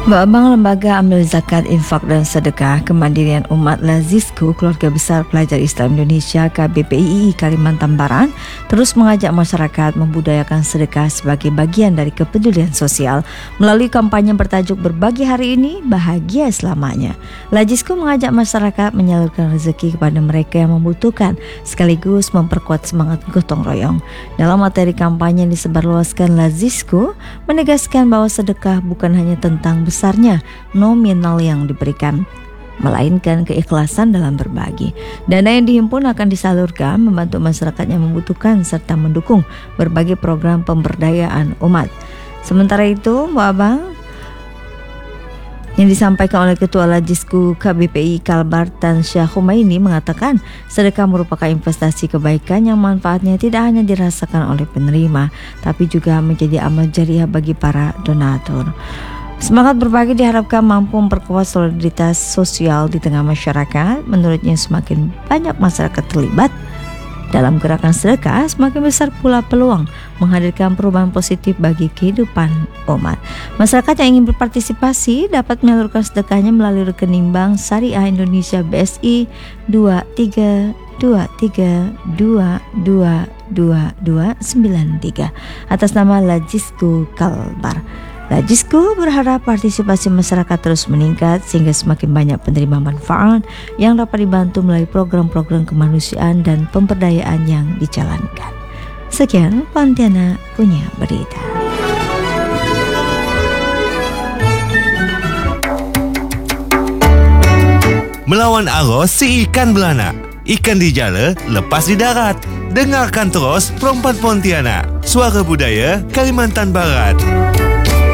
Bank Lembaga Amil Zakat, Infak dan Sedekah Kemandirian Umat Lazisku Keluarga Besar Pelajar Islam Indonesia KBPII Kalimantan Barat terus mengajak masyarakat membudayakan sedekah sebagai bagian dari kepedulian sosial melalui kampanye bertajuk Berbagi Hari Ini Bahagia Selamanya. Lazisku mengajak masyarakat menyalurkan rezeki kepada mereka yang membutuhkan sekaligus memperkuat semangat gotong royong. Dalam materi kampanye yang disebarluaskan, Lazisku menegaskan bahwa sedekah bukan hanya tentang besarnya nominal yang diberikan, melainkan keikhlasan dalam berbagi. Dana yang dihimpun akan disalurkan membantu masyarakat yang membutuhkan serta mendukung berbagai program pemberdayaan umat. Sementara itu, Abang yang disampaikan oleh Ketua Lazisku KBPI Kalbar Tan Syah Khumaini mengatakan sedekah merupakan investasi kebaikan yang manfaatnya tidak hanya dirasakan oleh penerima, tapi juga menjadi amal jariah bagi para donatur. Semangat berbagi diharapkan mampu memperkuat solidaritas sosial di tengah masyarakat. Menurutnya semakin banyak masyarakat terlibat dalam gerakan sedekah, semakin besar pula peluang menghadirkan perubahan positif bagi kehidupan umat. Masyarakat yang ingin berpartisipasi dapat menyalurkan sedekahnya melalui rekening Bank Syariah Indonesia BSI 2323222293 atas nama Lazisku Kalbar. Lazisku berharap partisipasi masyarakat terus meningkat sehingga semakin banyak penerima manfaat yang dapat dibantu melalui program-program kemanusiaan dan pemberdayaan yang dijalankan. Sekian Pontianak punya berita. Melawan arus si ikan beranak. Ikan di jala, lepas di darat. Dengarkan terus Perempuan Pontianak, Suara Budaya Kalimantan Barat.